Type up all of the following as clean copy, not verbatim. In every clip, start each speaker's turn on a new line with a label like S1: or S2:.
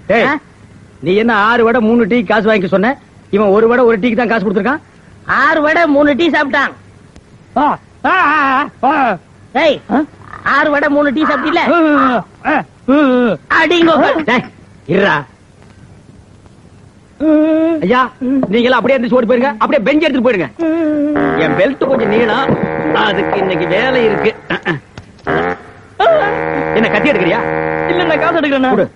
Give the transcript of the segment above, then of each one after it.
S1: நீ என்ன 6 வடை 3 டீ காசு வாங்கி சொன்ன? இவன் 1 வடை 1 டீக்கு தான் காசு கொடுத்துருக்கான்.
S2: 6 வடை 3 டீ சாப்பிட்டான். 6 வடை 3 டீ சாப்பிட்டீல? அடிங்கோ.
S1: இருடா ஐயா, நீங்களா அப்படியே இருந்து ஓடி போயிருங்க. அப்படியே பெஞ்ச் எடுத்துட்டு போயிடுங்க. என் பெல்ட் கொஞ்சம் நீளம், அதுக்கு இன்னைக்கு வேலை இருக்கு. என்ன கத்தி எடுக்கிறியா?
S2: இல்ல நான் காசு எடுக்கிறேன்.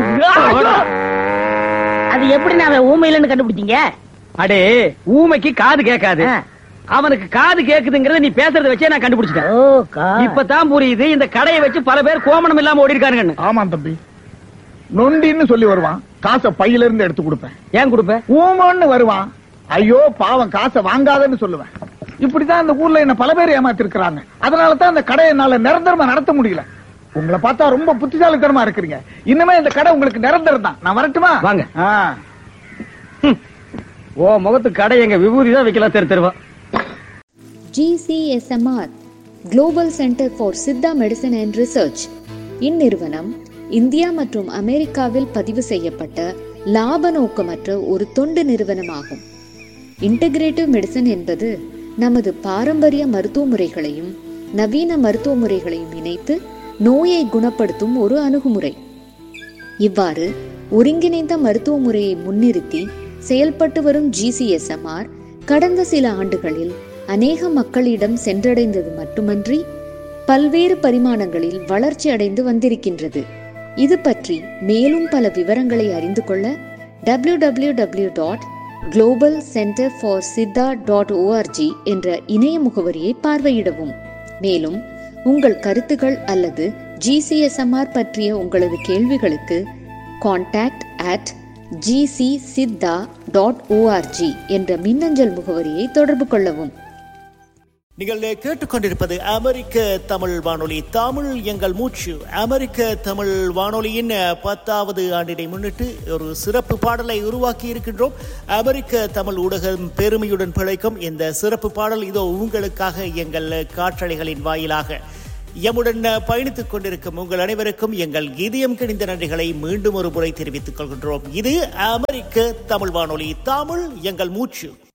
S2: அது எப்படி நான் ஊமையிலன்னு கண்டுபிடிச்சீங்க?
S1: அடே, ஊமைக்கு காது கேட்காது, அவனுக்கு காது கேக்குதுங்கறத நீ பேசுறத வச்சே நான் கண்டுபிடிச்சிட்டேன். இப்பதான் புரியுது இந்த கடையை வச்சு பல பேர் கோமணம் இல்லாம ஓடி இருக்காருங்க.
S3: ஆமா தம்பி, நொண்டின்னு சொல்லி வருவான், காசை பையில இருந்து எடுத்து கொடுப்பேன்.
S1: ஏன் கொடுப்பேன்?
S3: ஊமன்னு வருவான், ஐயோ பாவம் காசை வாங்காதன்னு சொல்லுவேன். இப்படிதான் இந்த ஊர்ல என்ன பல பேர் ஏமாத்திருக்கிறாங்க. அதனாலதான் இந்த கடையை என்னால நிரந்தரமா நடத்த முடியல. உங்களை பார்த்தா ரொம்ப புத்திசாலித்தனமா இருக்கிறீங்க. இன்னுமே இந்த கடை உங்களுக்கு நிரந்தரம் தான். நான் வரட்டுமா?
S1: வாங்க. ஓ முகத்து கடை எங்க விபூதி தான் வைக்கலாம் தெருவா.
S4: GCSMR global centre for Siddha medicine and research இந்நிறுவனம் இந்தியா மற்றும் அமெரிக்காவில் பதிவு செய்யப்பட்ட லாப நோக்கமற்ற ஒரு தொண்டு நிறுவனமாகும். இன்டகிரேட்டிவ் மெடிசன் என்பது நமது பாரம்பரிய மருத்துவ முறைகளையும் நவீன மருத்துவ முறைகளையும் இணைத்து நோயை குணப்படுத்தும் ஒரு அணுகுமுறை. இவ்வாறு ஒருங்கிணைந்த மருத்துவ முறையை முன்னிறுத்தி செயல்பட்டு வரும் GCSMR கடந்த சில ஆண்டுகளில் அநேக மக்களிடம் சென்றடைந்தது மட்டுமன்றி பல்வேறு பரிமாணங்களில் வளர்ச்சி அடைந்து வந்திருக்கின்றது. இது பற்றி மேலும் பல விவரங்களை அறிந்து கொள்ள www.globalcenterforsiddha.org என்ற இணைய முகவரியை பார்வையிடவும். மேலும் உங்கள் கருத்துகள் அல்லது GCSMR பற்றிய உங்களது கேள்விகளுக்கு contact@gcsiddha.org என்ற மின்னஞ்சல் முகவரியை தொடர்பு கொள்ளவும்.
S5: நீங்கள் கேட்டுக்கொண்டிருப்பது அமெரிக்க தமிழ் வானொலி, தமிழ் எங்கள் மூச்சு. அமெரிக்க தமிழ் வானொலியின் 10வது ஆண்டினை முன்னிட்டு ஒரு சிறப்பு பாடலை உருவாக்கி இருக்கின்றோம். அமெரிக்க தமிழ் ஊடகம் பெருமையுடன் பிழைக்கும் இந்த சிறப்பு பாடல் இதோ உங்களுக்காக எங்கள் காற்றலைகளின் வாயிலாக. எம்முடன் பயணித்துக் கொண்டிருக்கும் உங்கள் அனைவருக்கும் எங்கள் இதயம் கிணிந்த நன்றிகளை மீண்டும் ஒரு முறை தெரிவித்துக் கொள்கின்றோம். இது அமெரிக்க தமிழ் வானொலி, தமிழ் எங்கள் மூச்சு.